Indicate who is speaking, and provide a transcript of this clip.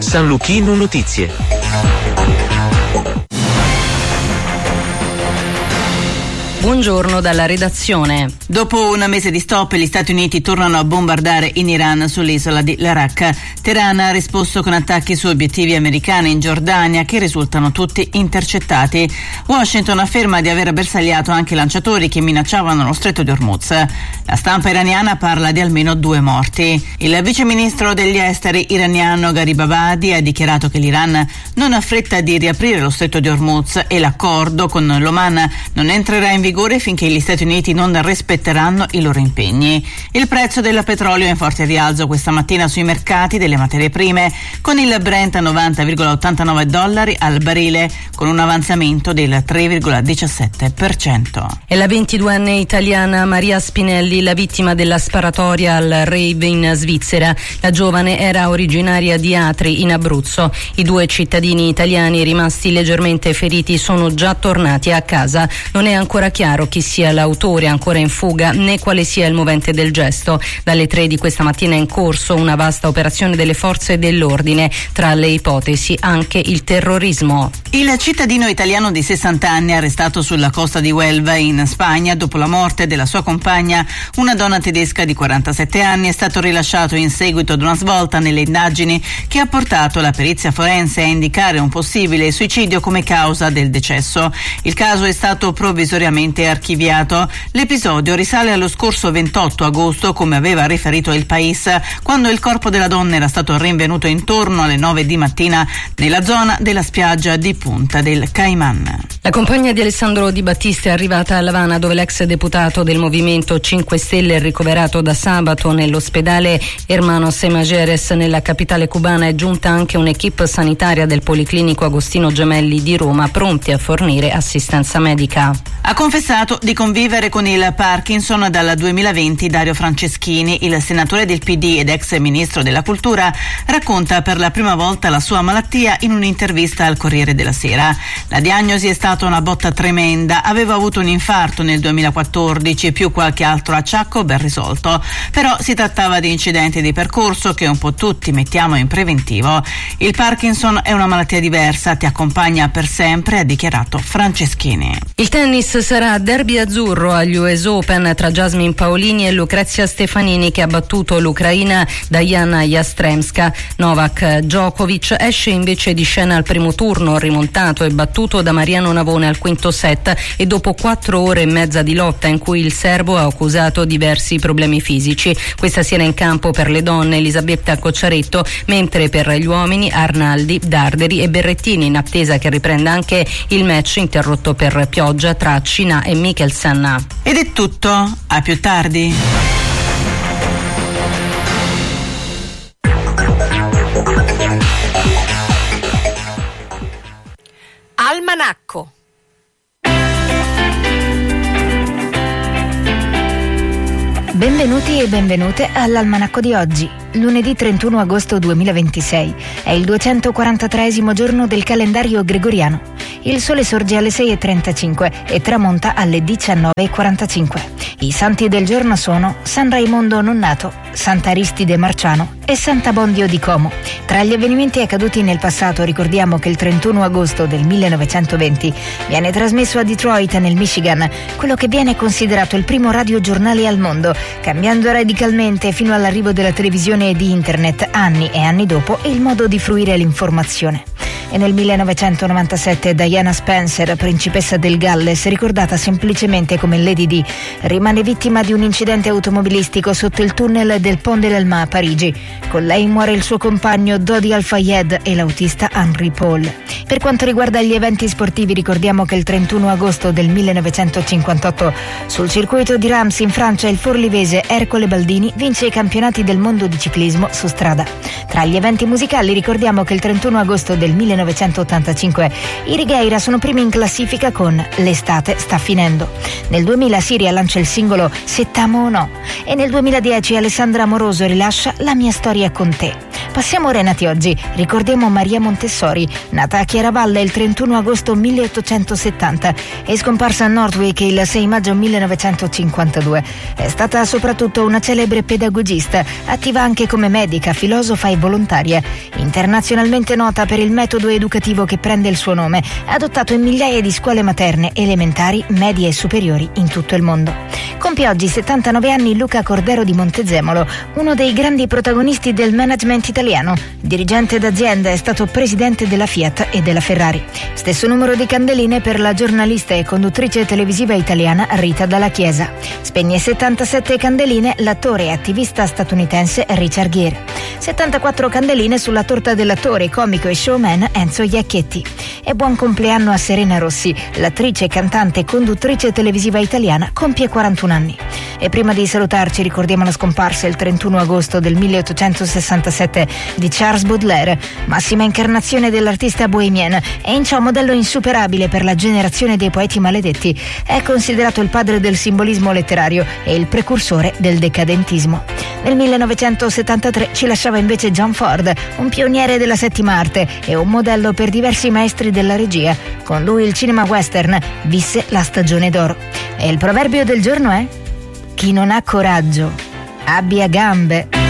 Speaker 1: San Luchino Notizie.
Speaker 2: Buongiorno dalla redazione.
Speaker 3: Dopo un mese di stop, gli Stati Uniti tornano a bombardare in Iran sull'isola di Larak. Teheran ha risposto con attacchi su obiettivi americani in Giordania che risultano tutti intercettati. Washington afferma di aver bersagliato anche lanciatori che minacciavano lo stretto di Hormuz. La stampa iraniana parla di almeno 2 morti. Il viceministro degli esteri iraniano Gharibabadi ha dichiarato che l'Iran non ha fretta di riaprire lo stretto di Hormuz e l'accordo con l'Oman non entrerà in vigore finché gli Stati Uniti non rispetteranno i loro impegni. Il prezzo del petrolio è in forte rialzo questa mattina sui mercati delle materie prime, con il Brent a $90,89 al barile, con un avanzamento del 3,17%.
Speaker 2: È la 22enne italiana Maria Spinelli, la vittima della sparatoria al rave in Svizzera. La giovane era originaria di Atri, in Abruzzo. I 2 cittadini italiani rimasti leggermente feriti sono già tornati a casa. Non è ancora chiaro chi sia l'autore ancora in fuga né quale sia il movente del gesto. Dalle 3 di questa mattina è in corso una vasta operazione delle forze dell'ordine, tra le ipotesi anche il terrorismo.
Speaker 3: Il cittadino italiano di 60 anni arrestato sulla costa di Huelva in Spagna dopo la morte della sua compagna, una donna tedesca di 47 anni, è stato rilasciato in seguito ad una svolta nelle indagini che ha portato la perizia forense a indicare un possibile suicidio come causa del decesso. Il caso è stato provvisoriamente archiviato. L'episodio risale allo scorso 28 agosto, come aveva riferito Il País, quando il corpo della donna era stato rinvenuto intorno alle 9 di mattina nella zona della spiaggia di Punta del Caiman.
Speaker 2: La compagna di Alessandro Di Battista è arrivata a L'Avana, dove l'ex deputato del Movimento 5 Stelle è ricoverato da sabato nell'ospedale Hermanos Imageres nella capitale cubana. È giunta anche un'equipe sanitaria del Policlinico Agostino Gemelli di Roma, pronti a fornire assistenza medica.
Speaker 3: Ha confessato di convivere con il Parkinson dal 2020 Dario Franceschini. Il senatore del PD ed ex ministro della Cultura racconta per la prima volta la sua malattia in un'intervista al Corriere della Sera. La diagnosi è stata una botta tremenda. Aveva avuto un infarto nel 2014 più qualche altro acciacco ben risolto. Però si trattava di incidenti di percorso che un po' tutti mettiamo in preventivo. Il Parkinson è una malattia diversa, ti accompagna per sempre, ha dichiarato Franceschini.
Speaker 2: Il tennis sarà derby azzurro agli US Open tra Jasmine Paolini e Lucrezia Stefanini, che ha battuto l'ucraina Diana Yastremska. Novak Djokovic esce invece di scena al primo turno, rimontato e battuto da Mariano Navone al quinto set, e dopo 4 ore e mezza di lotta in cui il serbo ha accusato diversi problemi fisici. Questa sera in campo per le donne Elisabetta Cocciaretto, mentre per gli uomini Arnaldi, Darderi e Berrettini, in attesa che riprenda anche il match interrotto per pioggia tra Cina e Mikkelsen.
Speaker 3: Ed è tutto, a più tardi.
Speaker 4: Almanacco.
Speaker 5: Benvenuti e benvenute all'Almanacco di oggi, lunedì 31 agosto 2026. È il 243esimo giorno del calendario gregoriano. Il sole sorge alle 6:35 e tramonta alle 19:45. I santi del giorno sono San Raimondo Nonnato, Sant'Aristide Marciano e Sant'Abbondio di Como. Tra gli avvenimenti accaduti nel passato ricordiamo che il 31 agosto del 1920 viene trasmesso a Detroit, nel Michigan, quello che viene considerato il primo radiogiornale al mondo, cambiando radicalmente fino all'arrivo della televisione e di internet anni e anni dopo il modo di fruire l'informazione. E nel 1997 Diana Spencer, principessa del Galles, ricordata semplicemente come Lady Di, rimane vittima di un incidente automobilistico sotto il tunnel del Pont de l'Alma a Parigi. Con lei muore il suo compagno Dodi Al-Fayed e l'autista Henri Paul. Per quanto riguarda gli eventi sportivi ricordiamo che il 31 agosto del 1958 sul circuito di Reims in Francia il forlivese Ercole Baldini vince i campionati del mondo di ciclismo su strada. Tra gli eventi musicali ricordiamo che il 31 agosto del 1985 i Righeira sono primi in classifica con L'estate sta finendo. Nel 2000 Siria lancia il singolo Se t'amo o no e nel 2010 Alessandra Amoroso rilascia La mia storia con te. Passiamo ora ai nati oggi. Ricordiamo Maria Montessori, nata a Chiaravalle il 31 agosto 1870 e scomparsa a Northwick il 6 maggio 1952. È stata soprattutto una celebre pedagogista, attiva anche come medica, filosofa e volontaria. Internazionalmente nota per il metodo educativo che prende il suo nome, adottato in migliaia di scuole materne, elementari, medie e superiori in tutto il mondo. Compie oggi 79 anni Luca Cordero di Montezemolo, uno dei grandi protagonisti del management italiano. Dirigente d'azienda, è stato presidente della Fiat e della Ferrari. Stesso numero di candeline per la giornalista e conduttrice televisiva italiana Rita Dalla Chiesa. Spegne 77 candeline l'attore e attivista statunitense Richard Gere. 74 candeline sulla torta dell'attore, comico e showman Enzo Iacchetti. E buon compleanno a Serena Rossi, l'attrice, cantante e conduttrice televisiva italiana, compie 41 anni. E prima di salutarci ricordiamo la scomparsa il 31 agosto del 1867 di Charles Baudelaire, massima incarnazione dell'artista bohemian e in ciò modello insuperabile per la generazione dei poeti maledetti. È considerato il padre del simbolismo letterario e il precursore del decadentismo. Nel 1973 ci lasciava invece John Ford, un pioniere della settima arte e un modello per diversi maestri della regia. Con lui il cinema western visse la stagione d'oro. E il proverbio del giorno è: chi non ha coraggio abbia gambe.